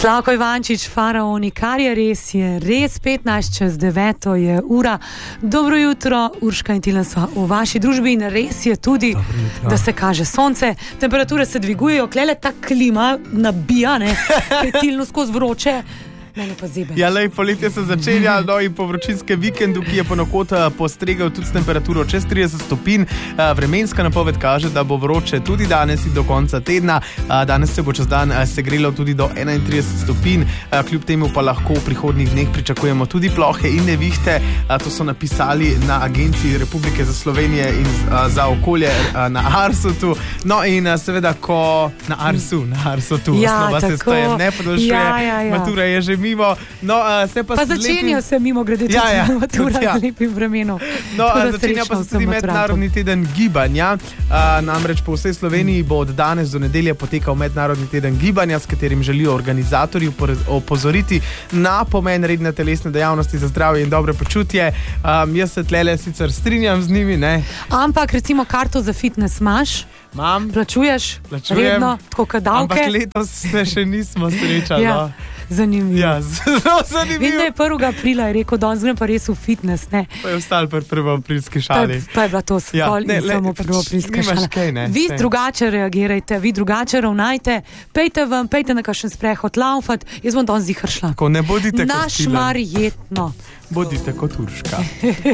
Slavko Ivančič, Faraoni, kar je res 15:09 je ura. Dobro jutro, Urška in Tilen sva v vaši družbi in res je tudi, da se kaže sonce, temperature se dvigujejo, klele ta klima nabija, ne, je Tilno skozi vroče. Ja, lej, poletje se začenja, no, in po vročinskem vikendu, ki je ponekod postregel tudi s temperaturo čez 30 stopinj. Vremenska napoved kaže, da bo vroče tudi danes in do konca tedna. Danes se bo čez dan segrelo tudi do 31 stopinj, kljub temu pa lahko v prihodnjih dneh pričakujemo tudi plohe in nevihte. To so napisali na Agenciji Republike za Slovenije in za okolje na Arsu. No in seveda, ko na Arsu tu, osnova se stajem ne podaljšuje, matura je že mimo. No, pa začenja se mimo grede tudi matura z lepim vremenom. No, začenja pa se tudi mednarodni teden gibanja. Namreč po vsej Sloveniji bo od danes do nedelje potekal mednarodni teden gibanja, s katerim želijo organizatorji opozoriti na pomen redne telesne dejavnosti za zdravje in dobro počutje. Jaz se tlele sicer strinjam z njimi, ne. Ampak recimo karto za fitness imaš? Mam. Plačujem. Redno, tako kot davke? Ampak letos se še nismo srečali. Ja. Zanimivo. Ja, zelo zanimivo. Vem, da je 1. aprila je rekel, da on zgrem pa res v fitness, ne. Pa je ostal pri prvoaprilski šali. Pa je bila to skoli in samo prvoaprilska šala. Vi drugače reagirajte, vi drugače ravnajte, pejte ven, pejte na kakšen sprehod, laufat, jaz bom danes zihar šla. Tako, ne bodite kot Tilen. Naš Marjetno. Bodite kot Urška.